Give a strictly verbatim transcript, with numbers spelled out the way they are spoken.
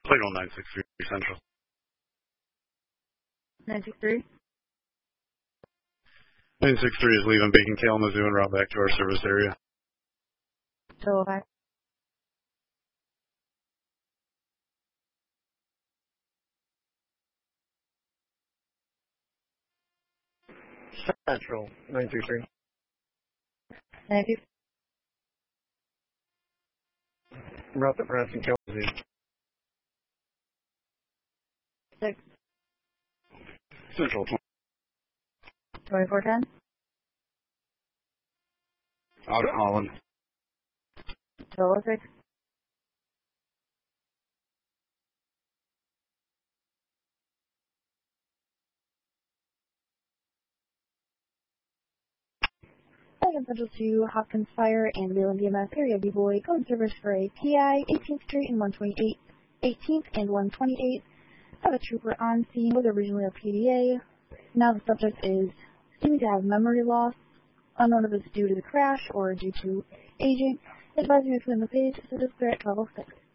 Signal nine six three Central. nine six three? nine six three is leaving Bacon Kalamazoo and route back to our service area. Total five. Central, nine three three. nine two. Route to Branson, Kalamazoo. six. Central. twenty-four ten. Out of Holland. Total six. Second Central to Hopkins Fire and Wayland D M S area B-Boy code service for a P I eighteenth Street and one twenty-eight, eighteenth and one twenty-eight. Have a trooper on scene with originally a P D A. Now the subject is seeming to have memory loss, unknown if it's due to the crash or due to aging. Advising me to the page, so just clear at twelve oh six.